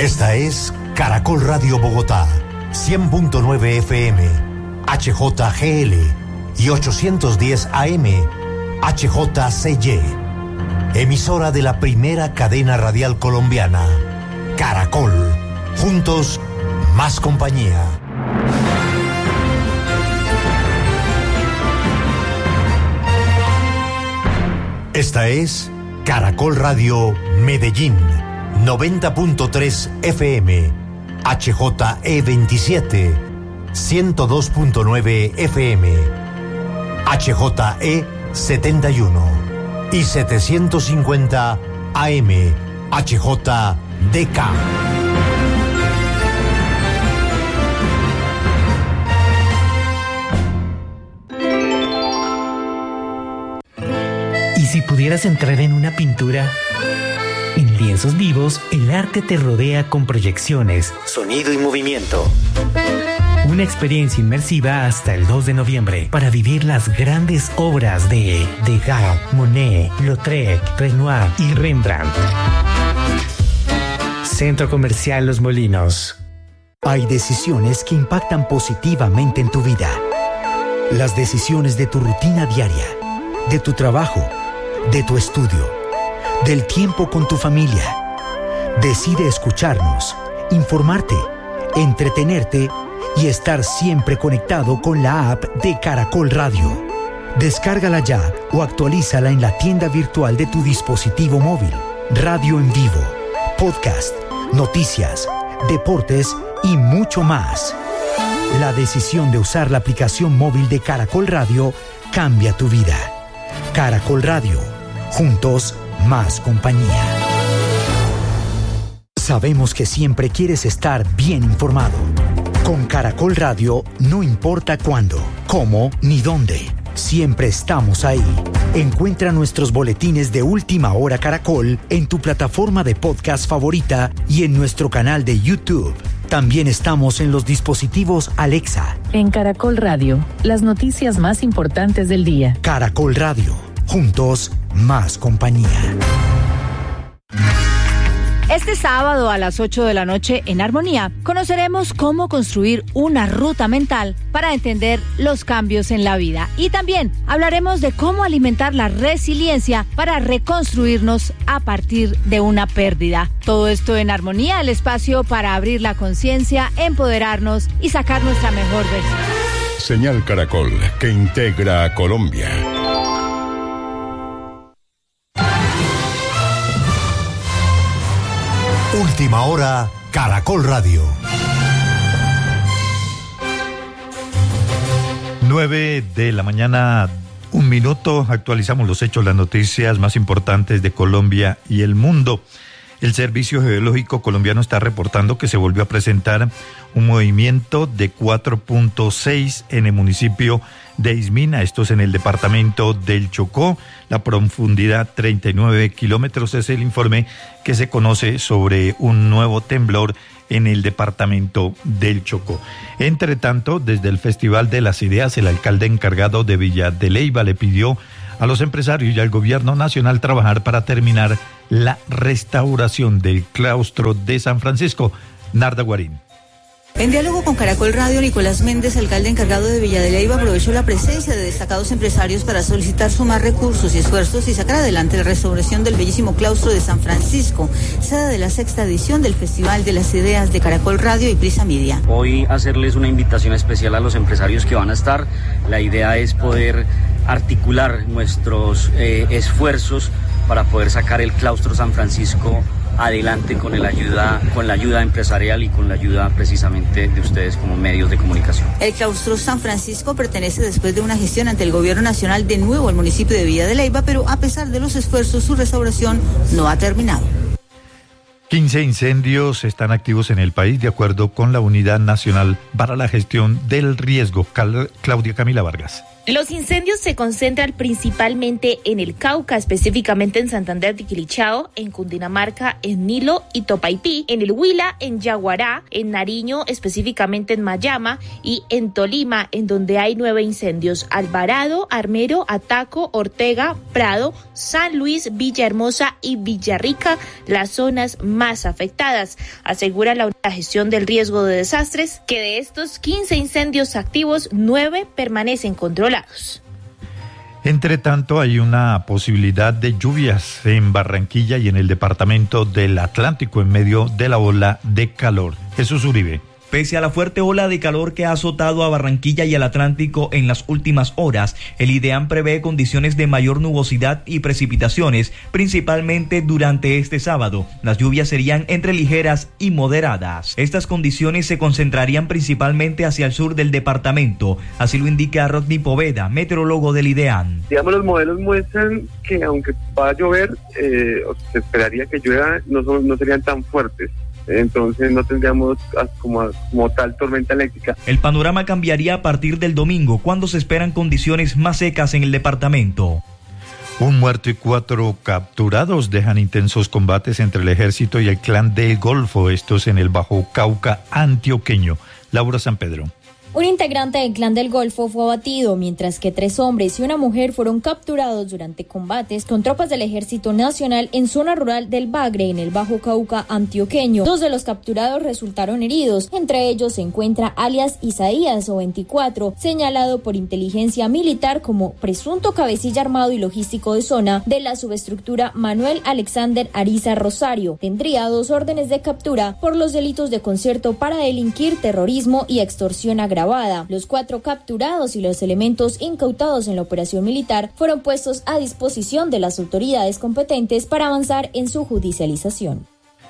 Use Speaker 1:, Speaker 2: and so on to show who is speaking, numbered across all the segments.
Speaker 1: Esta es Caracol Radio Bogotá, 100.9 FM, HJGL y 810 AM, HJCY. Emisora de la primera cadena radial colombiana, Caracol. Juntos, más compañía. Esta es Caracol Radio Medellín, 90.3 FM, HJE27, 102.9 FM, HJE71 y 750 AM, HJDK.
Speaker 2: ¿Y si pudieras entrar en una pintura? En Lienzos Vivos, el arte te rodea con proyecciones, sonido y movimiento. Una experiencia inmersiva hasta el 2 de noviembre para vivir las grandes obras de Degas, Monet, Lautrec, Renoir y Rembrandt. Centro Comercial Los Molinos.
Speaker 3: Hay decisiones que impactan positivamente en tu vida. Las decisiones de tu rutina diaria, de tu trabajo, de tu estudio, del tiempo con tu familia. Decide escucharnos, informarte, entretenerte y estar siempre conectado con la app de Caracol Radio. Descárgala ya o actualízala en la tienda virtual de tu dispositivo móvil. Radio en vivo, podcast, noticias, deportes y mucho más. La decisión de usar la aplicación móvil de Caracol Radio cambia tu vida. Caracol Radio. Juntos, más compañía. Sabemos que siempre quieres estar bien informado. Con Caracol Radio, no importa cuándo, cómo ni dónde, siempre estamos ahí. Encuentra nuestros boletines de Última Hora Caracol en tu plataforma de podcast favorita y en nuestro canal de YouTube. También estamos en los dispositivos Alexa.
Speaker 4: En Caracol Radio, las noticias más importantes del día.
Speaker 3: Caracol Radio, juntos, más compañía.
Speaker 5: Este sábado a las 8 de la noche en Armonía conoceremos cómo construir una ruta mental para entender los cambios en la vida. Y también hablaremos de cómo alimentar la resiliencia para reconstruirnos a partir de una pérdida. Todo esto en Armonía, el espacio para abrir la conciencia, empoderarnos y sacar nuestra mejor versión.
Speaker 6: Señal Caracol, que integra a Colombia.
Speaker 1: Última Hora, Caracol Radio.
Speaker 7: 9 de la mañana, 1 minuto. Actualizamos los hechos, las noticias más importantes de Colombia y el mundo. El Servicio Geológico Colombiano está reportando que se volvió a presentar un movimiento de 4.6 en el municipio de Ismina. Esto es en el departamento del Chocó. La profundidad 39 kilómetros es el informe que se conoce sobre un nuevo temblor en el departamento del Chocó. Entre tanto, desde el Festival de las Ideas, el alcalde encargado de Villa de Leyva le pidió a los empresarios y al gobierno nacional trabajar para terminar la restauración del claustro de San Francisco. Narda Guarín.
Speaker 8: En diálogo con Caracol Radio, Nicolás Méndez, alcalde encargado de Villa de Leyva, aprovechó la presencia de destacados empresarios para solicitar sumar recursos y esfuerzos y sacar adelante la restauración del bellísimo claustro de San Francisco, sede de la 6ª edición del Festival de las Ideas de Caracol Radio y Prisa Media.
Speaker 9: Hoy hacerles una invitación especial a los empresarios que van a estar. La idea es poder articular nuestros esfuerzos para poder sacar el claustro San Francisco adelante con la ayuda empresarial y con la ayuda precisamente de ustedes como medios de comunicación.
Speaker 8: El claustro San Francisco pertenece después de una gestión ante el gobierno nacional de nuevo al municipio de Villa de Leyva, pero a pesar de los esfuerzos, su restauración no ha terminado.
Speaker 7: 15 incendios están activos en el país de acuerdo con la Unidad Nacional para la Gestión del Riesgo. Claudia Camila Vargas.
Speaker 10: Los incendios se concentran principalmente en el Cauca, específicamente en Santander de Quilichao, en Cundinamarca, en Nilo y Topaipí, en el Huila, en Yaguará, en Nariño, específicamente en Mayama, y en Tolima, en donde hay 9 incendios: Alvarado, Armero, Ataco, Ortega, Prado, San Luis, Villahermosa y Villarrica, las zonas más afectadas. Asegura la gestión del riesgo de desastres que de estos 15 incendios activos, 9 permanecen controlados.
Speaker 7: Entre tanto, hay una posibilidad de lluvias en Barranquilla y en el departamento del Atlántico en medio de la ola de calor. Jesús Uribe.
Speaker 11: Pese a la fuerte ola de calor que ha azotado a Barranquilla y el Atlántico en las últimas horas, el IDEAM prevé condiciones de mayor nubosidad y precipitaciones, principalmente durante este sábado. Las lluvias serían entre ligeras y moderadas. Estas condiciones se concentrarían principalmente hacia el sur del departamento, así lo indica Rodney Poveda, meteorólogo del IDEAM.
Speaker 12: Digamos, los modelos muestran que aunque va a llover, se esperaría que llueva, no serían tan fuertes. Entonces no tendríamos como tal tormenta eléctrica.
Speaker 11: El panorama cambiaría a partir del domingo, cuando se esperan condiciones más secas en el departamento.
Speaker 7: Un muerto y 4 capturados dejan intensos combates entre el ejército y el clan del Golfo, estos en el Bajo Cauca antioqueño. Laura San Pedro.
Speaker 13: Un integrante del Clan del Golfo fue abatido, mientras que 3 hombres y una mujer fueron capturados durante combates con tropas del Ejército Nacional en zona rural del Bagre, en el Bajo Cauca antioqueño. 2 de los capturados resultaron heridos. Entre ellos se encuentra alias Isaías, o 24, señalado por inteligencia militar como presunto cabecilla armado y logístico de zona de la subestructura Manuel Alexander Ariza Rosario. Tendría 2 órdenes de captura por los delitos de concierto para delinquir, terrorismo y extorsión agravada. Los 4 capturados y los elementos incautados en la operación militar fueron puestos a disposición de las autoridades competentes para avanzar en su judicialización.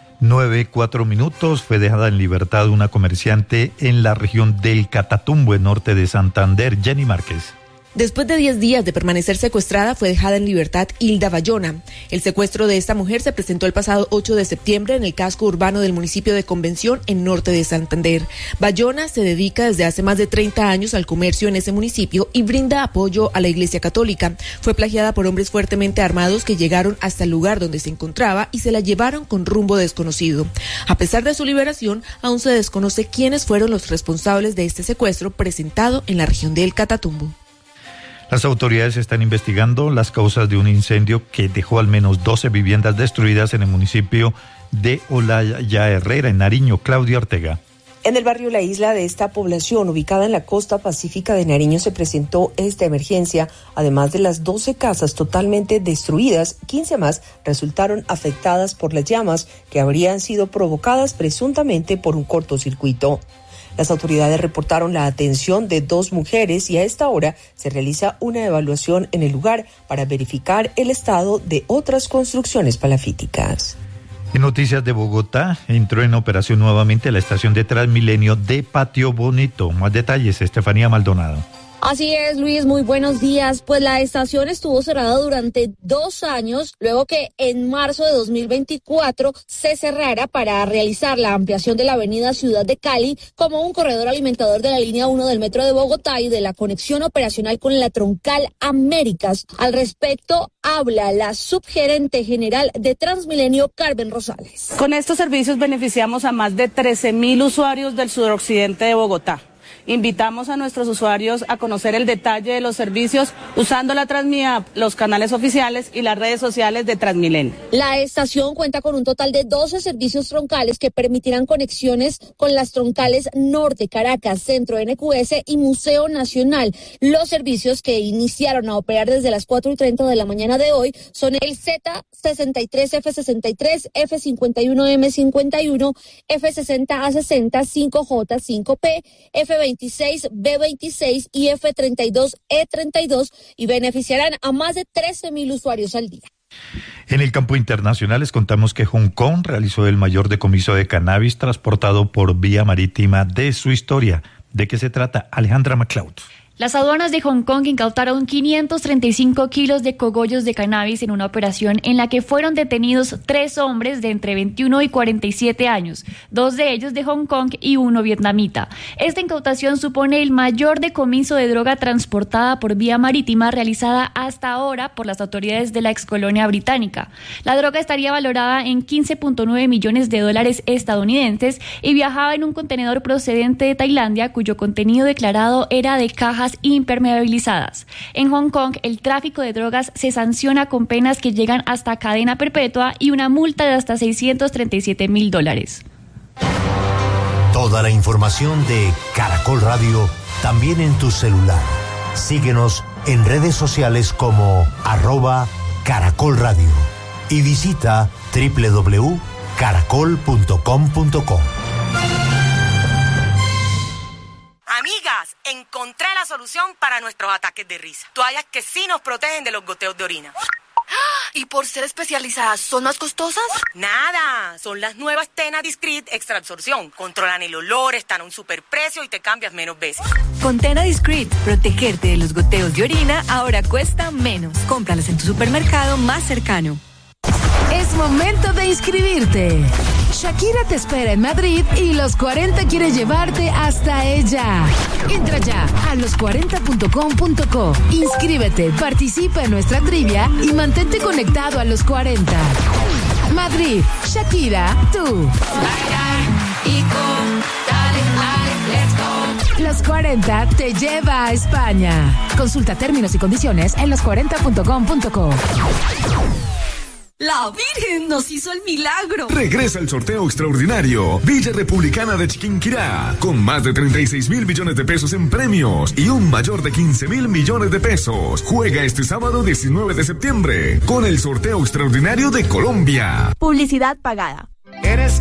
Speaker 7: 9:04 fue dejada en libertad una comerciante en la región del Catatumbo, en norte de Santander. Jenny Márquez.
Speaker 14: Después de 10 días de permanecer secuestrada, fue dejada en libertad Hilda Bayona. El secuestro de esta mujer se presentó el pasado 8 de septiembre en el casco urbano del municipio de Convención, en norte de Santander. Bayona se dedica desde hace más de 30 años al comercio en ese municipio y brinda apoyo a la Iglesia Católica. Fue plagiada por hombres fuertemente armados que llegaron hasta el lugar donde se encontraba y se la llevaron con rumbo desconocido. A pesar de su liberación, aún se desconoce quiénes fueron los responsables de este secuestro presentado en la región del Catatumbo.
Speaker 7: Las autoridades están investigando las causas de un incendio que dejó al menos 12 viviendas destruidas en el municipio de Olaya Herrera, en Nariño. Claudia Ortega.
Speaker 15: En el barrio La Isla de esta población, ubicada en la costa pacífica de Nariño, se presentó esta emergencia. Además de las 12 casas totalmente destruidas, 15 más resultaron afectadas por las llamas que habrían sido provocadas presuntamente por un cortocircuito. Las autoridades reportaron la atención de 2 mujeres y a esta hora se realiza una evaluación en el lugar para verificar el estado de otras construcciones palafíticas.
Speaker 7: En noticias de Bogotá, entró en operación nuevamente la estación de Transmilenio de Patio Bonito. Más detalles, Estefanía Maldonado.
Speaker 16: Así es, Luis, muy buenos días. Pues la estación estuvo cerrada durante 2 años, luego que en marzo de 2024 se cerrara para realizar la ampliación de la avenida Ciudad de Cali como un corredor alimentador de la línea 1 del metro de Bogotá y de la conexión operacional con la Troncal Américas. Al respecto, habla la subgerente general de Transmilenio, Carmen Rosales.
Speaker 17: Con estos servicios beneficiamos a más de 13.000 usuarios del suroccidente de Bogotá. Invitamos a nuestros usuarios a conocer el detalle de los servicios usando la Transmi-App, los canales oficiales y las redes sociales de Transmilenio.
Speaker 16: La estación cuenta con un total de 12 servicios troncales que permitirán conexiones con las troncales Norte, Caracas, Centro, NQS y Museo Nacional. Los servicios que iniciaron a operar desde las 4:30 de la mañana de hoy son el Z63, F63, F51M51, F60A60, 5J, 5P, F26, B26 y F32E32 y beneficiarán a más de 13.000 usuarios al día.
Speaker 7: En el campo internacional les contamos que Hong Kong realizó el mayor decomiso de cannabis transportado por vía marítima de su historia. ¿De qué se trata? Alejandra MacLeod.
Speaker 18: Las aduanas de Hong Kong incautaron 535 kilos de cogollos de cannabis en una operación en la que fueron detenidos 3 hombres de entre 21 y 47 años, 2 de ellos de Hong Kong y 1 vietnamita. Esta incautación supone el mayor decomiso de droga transportada por vía marítima realizada hasta ahora por las autoridades de la excolonia británica. La droga estaría valorada en 15.9 millones de dólares estadounidenses y viajaba en un contenedor procedente de Tailandia cuyo contenido declarado era de cajas impermeabilizadas. En Hong Kong, el tráfico de drogas se sanciona con penas que llegan hasta cadena perpetua y una multa de hasta $637,000.
Speaker 1: Toda la información de Caracol Radio también en tu celular. Síguenos en redes sociales como @Caracol Radio y visita www.caracol.com.co.
Speaker 19: Amigas, encontré la solución para nuestros ataques de risa. Toallas que sí nos protegen de los goteos de orina.
Speaker 20: ¿Y por ser especializadas, son más costosas?
Speaker 19: Nada, son las nuevas Tena Discreet Extra Absorción. Controlan el olor, están a un superprecio y te cambias menos veces.
Speaker 21: Con Tena Discreet, protegerte de los goteos de orina ahora cuesta menos. Cómpralas en tu supermercado más cercano.
Speaker 22: Es momento de inscribirte. Shakira te espera en Madrid y Los 40 quiere llevarte hasta ella. Entra ya a los40.com.co. Inscríbete, participa en nuestra trivia y mantente conectado a Los 40. Madrid, Shakira, tú. Los 40 te lleva a España. Consulta términos y condiciones en los40.com.co.
Speaker 20: La Virgen nos hizo el milagro.
Speaker 23: Regresa el sorteo extraordinario Villa Republicana de Chiquinquirá, con más de 36,000 millones de pesos en premios y un mayor de 15,000 millones de pesos. Juega este sábado 19 de septiembre con el sorteo extraordinario de Colombia.
Speaker 24: Publicidad pagada.
Speaker 23: Eres